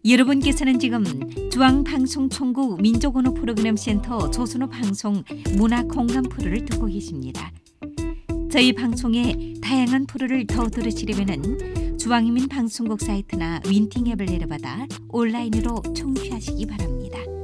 여러분께서는 지금 중앙방송총국 민족언어 프로그램센터 조선어 방송 문화공감 프로를 듣고 계십니다. 저희 방송의 다양한 프로를 더 들으시려면 중앙인민방송국 사이트나 윈팅 앱을 내려받아 온라인으로 청취하시기 바랍니다.